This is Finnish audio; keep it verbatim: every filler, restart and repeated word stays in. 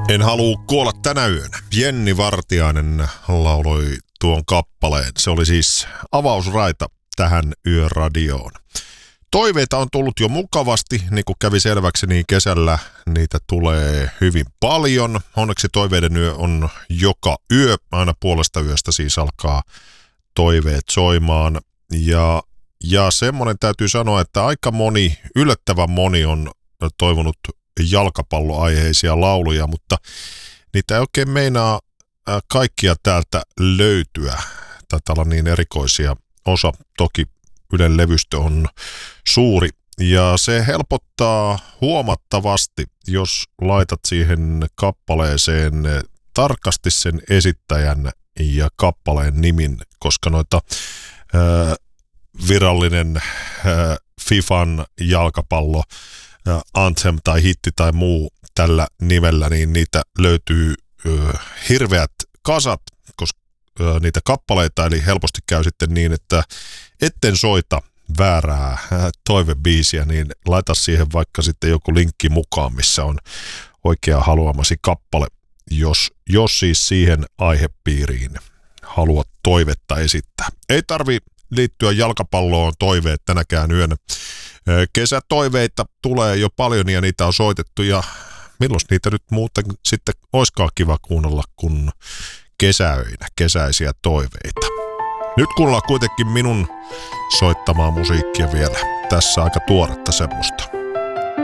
En halua kuolla tänä yönä. Jenni Vartiainen lauloi tuon kappaleen. Se oli siis avausraita tähän yöradioon. Toiveita on tullut jo mukavasti, niin kuin kävi selväksi, niin kesällä niitä tulee hyvin paljon. Onneksi toiveiden yö on joka yö, aina puolesta yöstä siis alkaa toiveet soimaan. Ja, ja semmoinen täytyy sanoa, että aika moni, yllättävän moni on toivonut jalkapalloaiheisia lauluja, mutta niitä ei oikein meinaa kaikkia täältä löytyä. Taitaa olla niin erikoisia. Osa toki Ylen levystö on suuri ja se helpottaa huomattavasti, jos laitat siihen kappaleeseen tarkasti sen esittäjän ja kappaleen nimin, koska noita ää, virallinen ää, FIFAn jalkapallo anthem tai hitti tai muu tällä nimellä, niin niitä löytyy ö, hirveät kasat, koska ö, niitä kappaleita, eli helposti käy sitten niin, että etten soita väärää äh, toivebiisiä, niin laita siihen vaikka sitten joku linkki mukaan, missä on oikea haluamasi kappale, jos, jos siis siihen aihepiiriin haluat toivetta esittää. Ei tarvi liittyä jalkapalloon toiveet tänäkään yönä. Kesätoiveita tulee jo paljon ja niitä on soitettu ja milloin niitä nyt muuten sitten oiskaan kiva kuunnella kuin kesäöinä, kesäisiä toiveita. Nyt kuunnellaan kuitenkin minun soittamaa musiikkia vielä. Tässä aika tuoretta semmoista.